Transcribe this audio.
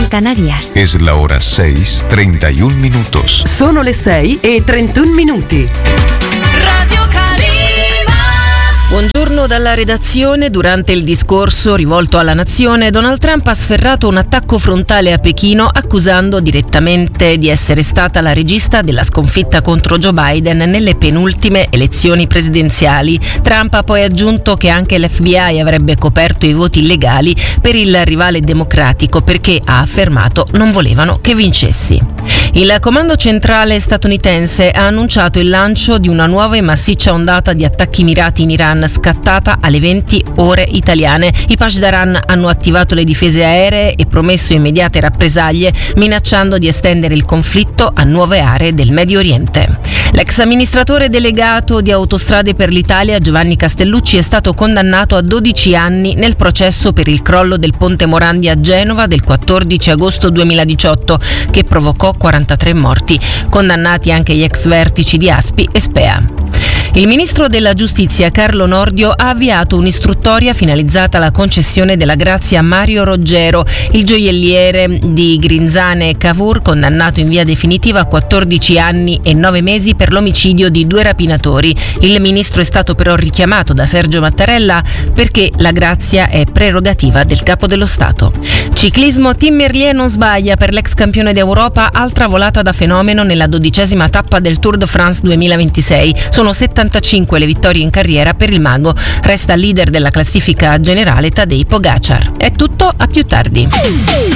Canarias. Es la hora 6:31 minutos. Sono le 6:31. Radio Calima. Buongiorno dalla redazione. Durante il discorso rivolto alla nazione, Donald Trump ha sferrato un attacco frontale a Pechino, accusando direttamente di essere stata la regista della sconfitta contro Joe Biden nelle penultime elezioni presidenziali. Trump ha poi aggiunto che anche l'FBI avrebbe coperto i voti illegali per il rivale democratico perché, ha affermato, non volevano che vincessi. Il comando centrale statunitense ha annunciato il lancio di una nuova e massiccia ondata di attacchi mirati in Iran, scattata alle 20 ore italiane. I Pasdaran hanno attivato le difese aeree e promesso immediate rappresaglie, minacciando di estendere il conflitto a nuove aree del Medio Oriente. L'ex amministratore delegato di Autostrade per l'Italia, Giovanni Castellucci, è stato condannato a 12 anni nel processo per il crollo del ponte Morandi a Genova del 14 agosto 2018, che provocò 43 morti. Condannati anche gli ex vertici di ASPI e SPEA. Il ministro della Giustizia, Carlo Nordio, ha avviato un'istruttoria finalizzata alla concessione della grazia a Mario Roggero, il gioielliere di Grinzane e Cavour, condannato in via definitiva a 14 anni e 9 mesi per l'omicidio di 2 rapinatori. Il ministro è stato però richiamato da Sergio Mattarella perché la grazia è prerogativa del Capo dello Stato. Ciclismo, Tim Merlier non sbaglia per l'ex campione d'Europa, altra volata da fenomeno nella 12ª tappa del Tour de France 2026. Sono 75 le vittorie in carriera per il mago. Resta leader della classifica generale Tadej Pogacar. È tutto, a più tardi.